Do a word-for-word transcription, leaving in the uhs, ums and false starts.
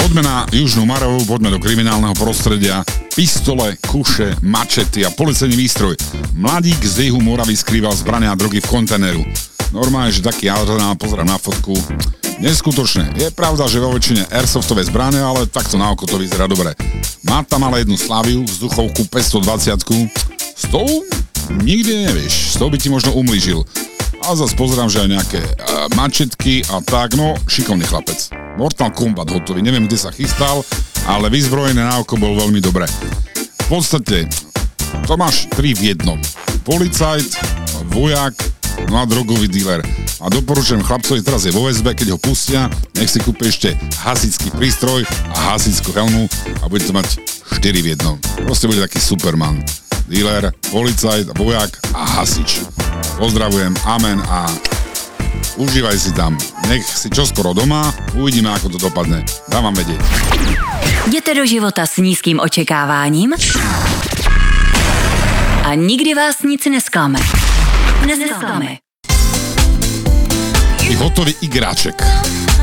Poďme na Južnú Moravu, poďme do kriminálneho prostredia. Pistole, kuše, mačety a policajný výstroj. Mladík z juhu Moravy skrýval zbrania a drogy v kontajneru. Normálne, že taký adrenál, pozerám na fotku. Neskutočné. Je pravda, že vo väčšine airsoftové zbrane, ale takto na oko to vyzerá dobre. Má tam ale jednu Slaviu, vzduchovku päťstodvadsať. S tou nikdy nevieš. S tou by ti možno umlížil. A zase pozerám, že aj nejaké uh, mačetky a tak, no, šikovný chlapec. Mortal Kombat hotový, neviem, kde sa chystal, ale vyzbrojené na oko bol veľmi dobré. V podstate, to máš tri v jednom. Policajt, vojak, no a drogový dealer. A doporučujem chlapcovi, teraz je vo väzbe, keď ho pustia, nech si kúpi ešte hasičský prístroj a hasičskú helmu a bude to mať štyri v jednom. Proste bude taký Superman. Dealer, policajt, vojak a hasič. Pozdravujem, amen a užívaj si tam. Nech si čoskoro doma, uvidíme, ako to dopadne. Dám vám vedieť. Jděte do života s nízkým očekáváním a nikdy vás nic nesklame. Nesklame. Hotový igráček.